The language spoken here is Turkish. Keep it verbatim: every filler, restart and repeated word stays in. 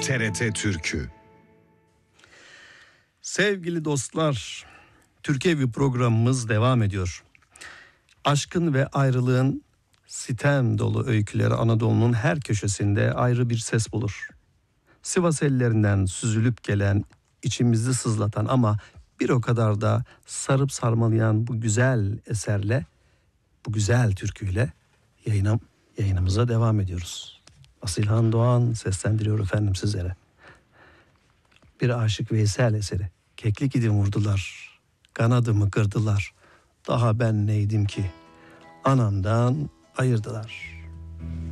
T R T Türkü. Sevgili dostlar, Türkiye'vi programımız devam ediyor. Aşkın ve ayrılığın sitem dolu öyküleri Anadolu'nun her köşesinde ayrı bir ses bulur. Sivas ellerinden süzülüp gelen, içimizi sızlatan ama bir o kadar da sarıp sarmalayan bu güzel eserle, bu güzel türküyle yayına, yayınımıza devam ediyoruz. Asilhan Doğan seslendiriyor efendim sizlere. Bir Aşık Veysel eseri. Keklik idim vurdular, kanadımı kırdılar. Daha ben neydim ki? Anamdan ayırdılar.